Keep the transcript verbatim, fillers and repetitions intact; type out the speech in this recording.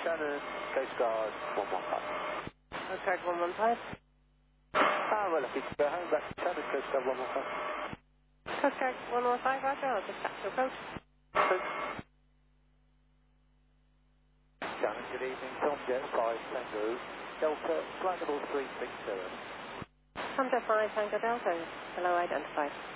Shannon, Coast Guard one one five. Coast Guard one one five. Ah, we're lucky to go home. Back to Shannon, Coast Guard one one five. Coast Guard one one five, roger. I'll just catch your approach. Thanks. Shannon, good evening. Tom Jet five Tango Delta, flight level three six zero. Tom Jet five Tango Delta, below identified.